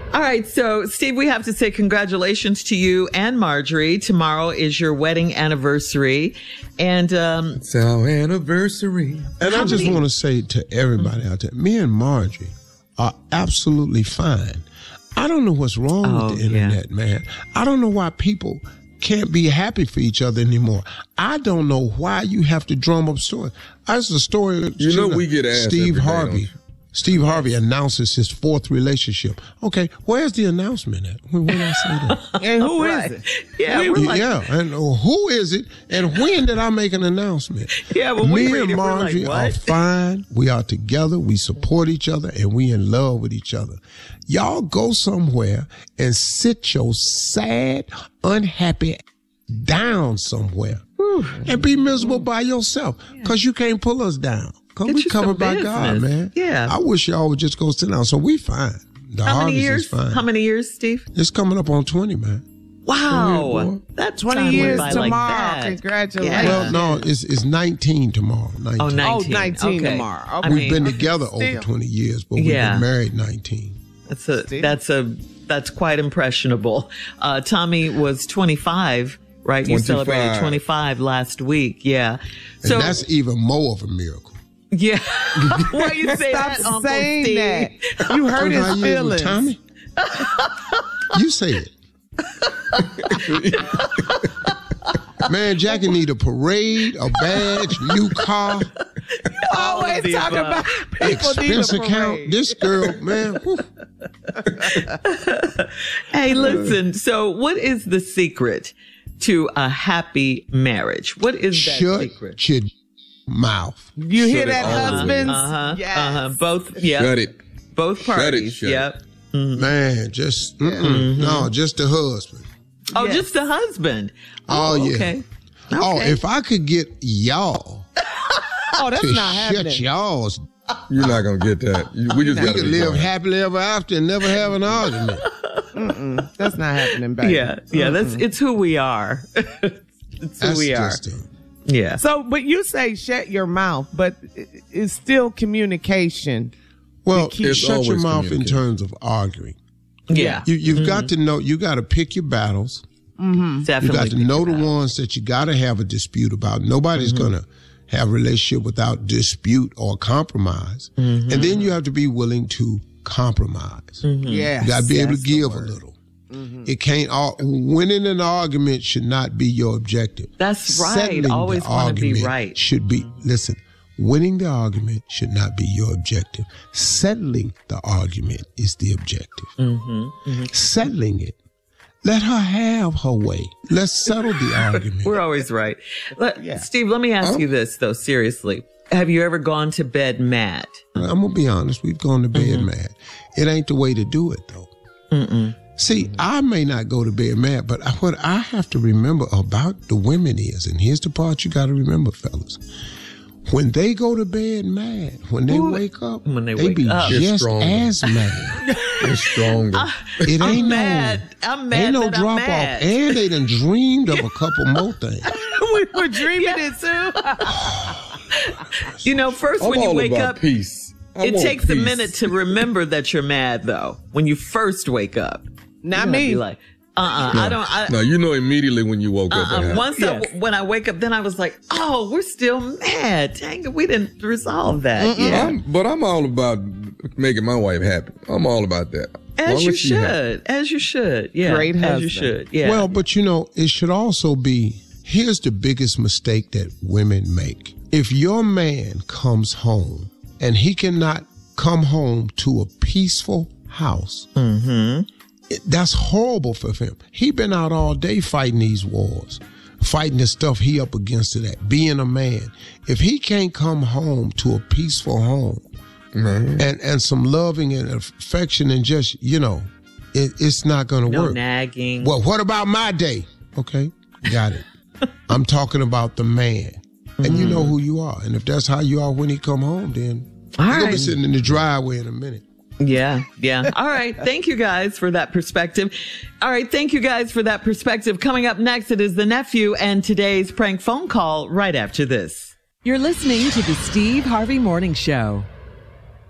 All right. So, Steve, we have to say congratulations to you and Marjorie. Tomorrow is your wedding anniversary. And it's our anniversary. And I just want to say to everybody out there, me and Marjorie are absolutely fine. I don't know what's wrong with the internet, man. I don't know why people can't be happy for each other anymore. I don't know why you have to drum up stories. That's a story. You know, we get asked Steve every day, Harvey. Steve Harvey announces his 4th relationship. Okay, where's the announcement at? When I say that? And who is it? Yeah, and who is it? And when did I make an announcement? Yeah, when we me read and it, Marjorie we're like, are fine. We are together. We support each other, and we in love with each other. Y'all go somewhere and sit your sad, unhappy down somewhere and be miserable by yourself because you can't pull us down. Because we covered by God, man. Yeah. I wish y'all would just go sit down. So we fine. The harvest is fine. How many years, Steve? It's coming up on 20, man. Wow. That's 20 years tomorrow. Like Congratulations. Yeah. Well, no, it's 19 tomorrow. 19. Oh, 19. 19 okay. tomorrow. Okay. We've been together over 20 years, but we've been married 19. That's quite impressionable. Tommy was 25, right? 25. You celebrated 25 last week. Yeah. So And that's even more of a miracle. Yeah. Why you say that, Stop Uncle saying Steve? that. You hurt his feelings. Tommy? You say it. Man, Jackie need a parade, a badge, new car. Always talking about people expense need a account. parade. This girl, man. Whew. Hey, listen. So what is the secret to a happy marriage? What is that secret? Shut your mouth. You hear Shut it that, all husbands? Yes. Both, yeah. Shut it. Both parties. Shut it. Yep. Man, just, no, just the husband. Oh, just the husband. Oh, yeah. Okay. Oh, if I could get y'all Oh, that's to not shut happening. y'all's, You're not going to get that. We just we got to could live happily ever after and never have an argument. That's not happening, baby. Yeah. It's who we are. It's who That's we are. just Yeah. So, but you say shut your mouth, but it's still communication. Well, It's shut your always mouth in communication. terms of arguing. Yeah. You've got to know, you got to pick your battles. Definitely. You got to know the ones that you got to have a dispute about. Nobody's going to have a relationship without dispute or compromise. And then you have to be willing to compromise. Yeah. You got to be able to give a little. It can't, winning an argument should not be your objective. That's right. Settling Always the want to be argument right. Should be, listen, winning the argument should not be your objective. Settling the argument is the objective. Settling it. Let her have her way. Let's settle the argument. We're always right. Steve, let me ask you this, though, seriously. Have you ever gone to bed mad? I'm going to be honest. We've gone to bed mad. It ain't the way to do it, though. See, I may not go to bed mad, but what I have to remember about the women is, and here's the part you got to remember, fellas. When they go to bed mad, when they wake up, they be just as mad. They're stronger. It ain't I'm mad. I'm mad. Ain't no that I'm drop mad. off. And they done dreamed of a couple more things. We were dreaming it too. You know, first I'm when you all wake about up, peace. it takes a minute to remember that you're mad, though. When you first wake up, Not you me. be like, I don't. No, you know immediately when you woke up. Once when I wake up, then I was like, oh, we're still mad. Dang it, we didn't resolve that. Yeah, But I'm all about making my wife happy. I'm all about that. as you should. As you should. Yeah, Great as husband. you should. Yeah. Well, but you know, it should also be, here's the biggest mistake that women make. If your man comes home and he cannot come home to a peaceful house, that's horrible for him. He been out all day fighting these wars, fighting the stuff he up against to that, being a man. If he can't come home to a peaceful home and some loving and affection and just, you know, it's not going to no work. nagging. Well, what about my day? Okay, got it. I'm talking about the man. And you know who you are. And if that's how you are when he come home, then you're going to be sitting in the driveway in a minute. Yeah. All right. Thank you guys for that perspective. Coming up next, it is the nephew and today's prank phone call right after this. You're listening to the Steve Harvey Morning Show.